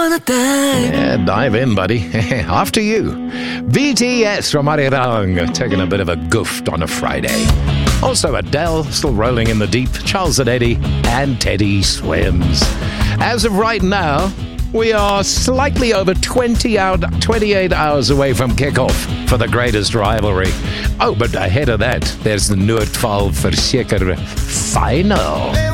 Yeah, dive in, buddy. After you. BTS from Arirang, taking a bit of a goof on a Friday. Also Adele, still rolling in the deep. Charles and Eddie, and Teddy Swims. As of right now, we are slightly over 28 hours away from kickoff for the greatest rivalry. Oh, but ahead of that, there's the Noordval Verseker final.